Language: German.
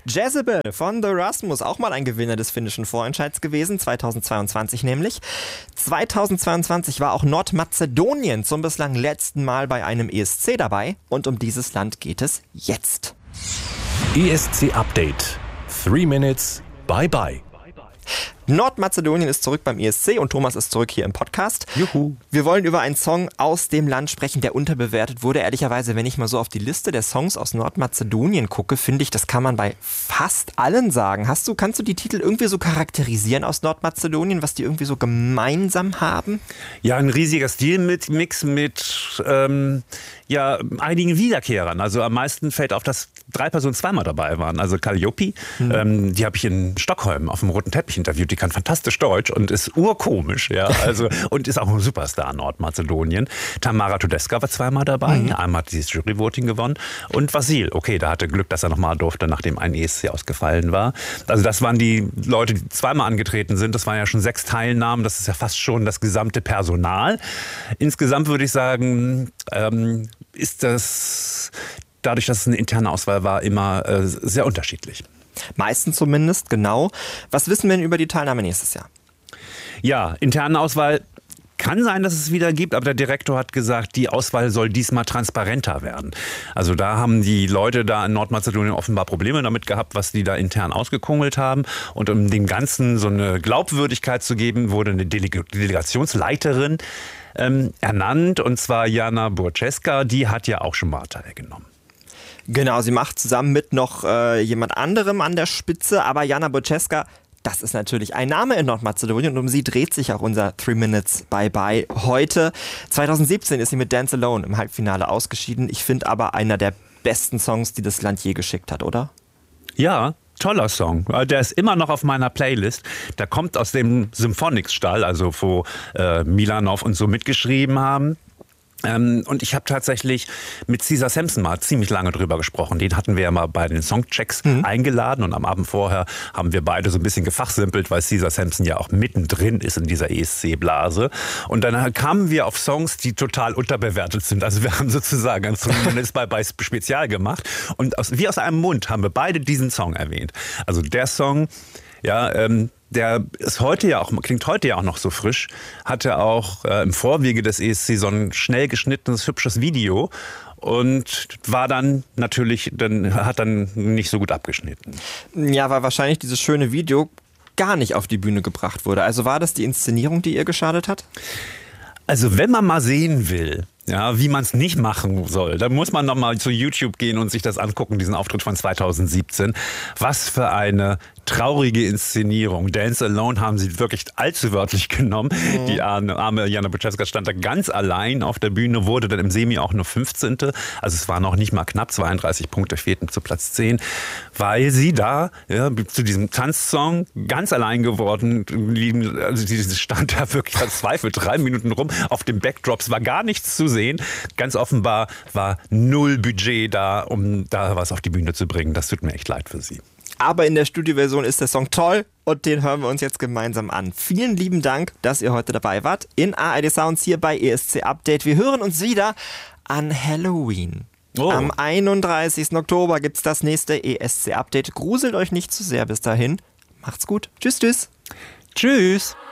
Jezebel von The Rasmus, auch mal ein Gewinner des finnischen Vorentscheids gewesen, 2022 nämlich. 2022 war auch Nordmazedonien zum bislang letzten Mal bei einem ESC dabei und um dieses Land geht es jetzt. ESC Update. 3 Minutes. Bye bye. Nordmazedonien ist zurück beim ESC und Thomas ist zurück hier im Podcast. Juhu. Wir wollen über einen Song aus dem Land sprechen, der unterbewertet wurde. Ehrlicherweise, wenn ich mal so auf die Liste der Songs aus Nordmazedonien gucke, finde ich, das kann man bei fast allen sagen. Kannst du die Titel irgendwie so charakterisieren aus Nordmazedonien, was die irgendwie so gemeinsam haben? Ja, ein riesiger Stilmix mit einigen Wiederkehrern. Also am meisten fällt auf, dass 3 Personen zweimal dabei waren. Also Calliope, die habe ich in Stockholm auf dem roten Teppich interviewt. Die kann fantastisch Deutsch und ist urkomisch, ja, also und ist auch ein Superstar in Nordmazedonien. Tamara Tedesca war zweimal dabei, einmal hat dieses Juryvoting gewonnen und Vasil, okay, da hatte Glück, dass er nochmal durfte, nachdem ein ESC ausgefallen war. Also das waren die Leute, die zweimal angetreten sind, das waren ja schon 6 Teilnahmen, das ist ja fast schon das gesamte Personal. Insgesamt würde ich sagen, ist das, dadurch, dass es eine interne Auswahl war, immer sehr unterschiedlich. Meistens zumindest, genau. Was wissen wir denn über die Teilnahme nächstes Jahr? Ja, interne Auswahl kann sein, dass es wieder gibt, aber der Direktor hat gesagt, die Auswahl soll diesmal transparenter werden. Also da haben die Leute da in Nordmazedonien offenbar Probleme damit gehabt, was die da intern ausgekungelt haben. Und um dem Ganzen so eine Glaubwürdigkeit zu geben, wurde eine Delegationsleiterin ernannt, und zwar Jana Burčeska, die hat ja auch schon mal teilgenommen. Genau, sie macht zusammen mit noch jemand anderem an der Spitze, aber Jana Burčeska, das ist natürlich ein Name in Nordmazedonien und um sie dreht sich auch unser 3 Minutes Bye Bye heute. 2017 ist sie mit Dance Alone im Halbfinale ausgeschieden. Ich finde aber einer der besten Songs, die das Land je geschickt hat, oder? Ja, toller Song. Der ist immer noch auf meiner Playlist. Der kommt aus dem Symphonics-Stall, also wo Milanov und so mitgeschrieben haben. Und ich habe tatsächlich mit Caesar Sampson mal ziemlich lange drüber gesprochen. Den hatten wir ja mal bei den Songchecks eingeladen und am Abend vorher haben wir beide so ein bisschen gefachsimpelt, weil Caesar Sampson ja auch mittendrin ist in dieser ESC-Blase. Und dann kamen wir auf Songs, die total unterbewertet sind. Also wir haben sozusagen ein Minutes Bye Bye Spezial gemacht und wie aus einem Mund haben wir beide diesen Song erwähnt. Also der Song, ja, der ist klingt heute ja auch noch so frisch, hatte auch im Vorwege des ESC so ein schnell geschnittenes, hübsches Video und hat dann nicht so gut abgeschnitten. Ja, weil wahrscheinlich dieses schöne Video gar nicht auf die Bühne gebracht wurde. Also war das die Inszenierung, die ihr geschadet hat? Also wenn man mal sehen will, ja, wie man es nicht machen soll, dann muss man nochmal zu YouTube gehen und sich das angucken, diesen Auftritt von 2017. Was für eine traurige Inszenierung. Dance Alone haben sie wirklich allzu wörtlich genommen. Die arme Jana Burčeska stand da ganz allein auf der Bühne, wurde dann im Semi auch nur 15. Also es war noch nicht mal knapp, 32 Punkte fehlten zu Platz 10, weil sie da zu diesem Tanzsong ganz allein geworden, also sie stand da wirklich verzweifelt 3 Minuten rum. Auf den Backdrops war gar nichts zu sehen. Ganz offenbar war 0 Budget da, um da was auf die Bühne zu bringen. Das tut mir echt leid für sie. Aber in der Studioversion ist der Song toll und den hören wir uns jetzt gemeinsam an. Vielen lieben Dank, dass ihr heute dabei wart in ARD Sounds hier bei ESC Update. Wir hören uns wieder an Halloween. Oh. Am 31. Oktober gibt's das nächste ESC Update. Gruselt euch nicht zu sehr bis dahin. Macht's gut. Tschüss, tschüss. Tschüss.